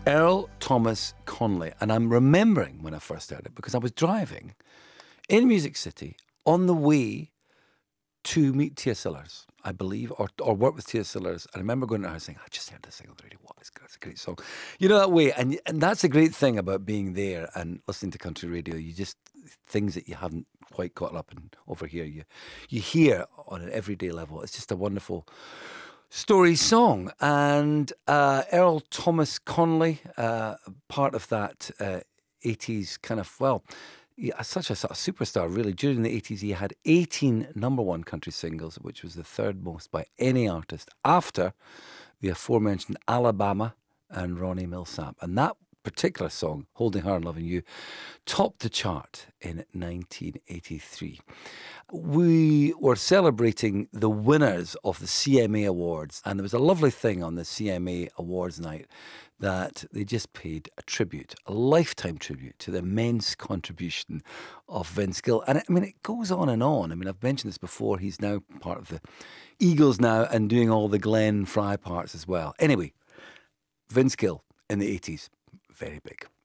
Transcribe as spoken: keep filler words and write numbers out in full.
Earl Thomas Conley. And I'm remembering when I first heard it because I was driving in Music City on the way to meet Tia Sillars, I believe, or or work with Tia Sillars. I remember going to her saying, I just heard this thing on the radio. What is good? It's a great song. You know, that way. And and that's a great thing about being there and listening to country radio. You just, things that you haven't quite caught up and over here, you, you hear on an everyday level. It's just a wonderful story song. And uh, Earl Thomas Conley, uh, part of that uh, eighties kind of, well, yeah, such a sort of superstar, really. During the eighties, he had eighteen number one country singles, which was the third most by any artist after the aforementioned Alabama and Ronnie Milsap. And that particular song, Holding Her and Loving You, topped the chart in nineteen eighty-three. We were celebrating the winners of the C M A Awards, and there was a lovely thing on the C M A Awards night that they just paid a tribute, a lifetime tribute to the immense contribution of Vince Gill. And I mean, it goes on and on. I mean, I've mentioned this before. He's now part of the Eagles now and doing all the Glenn Fry parts as well. Anyway, Vince Gill in the eighties, very big.